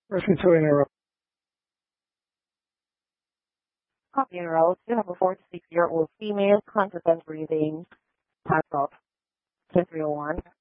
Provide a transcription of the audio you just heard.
Person to interrupt. Copy enrolled. You have a 4-6-year-old female, constant breathing, pass off 301.